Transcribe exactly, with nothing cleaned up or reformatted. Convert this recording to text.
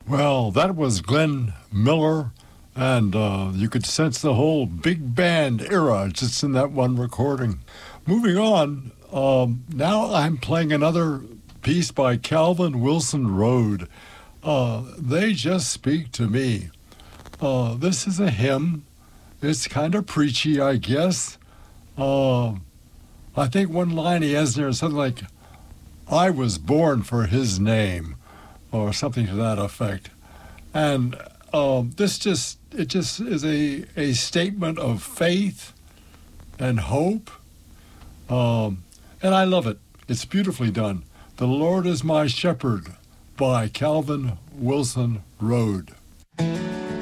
Well, that was Glenn Miller, and uh, you could sense the whole big band era just in that one recording. Moving on, um, now I'm playing another piece by Calvin Wilson Rhodes. Uh, they just speak to me. Uh, this is a hymn. It's kind of preachy, I guess. Uh, I think one line he has there is something like, I was born for his name, or something to that effect. And um, this just, it just is a, a statement of faith and hope. Um, and I love it. It's beautifully done. The Lord is My Shepherd by Calvin Wilson Rhodes.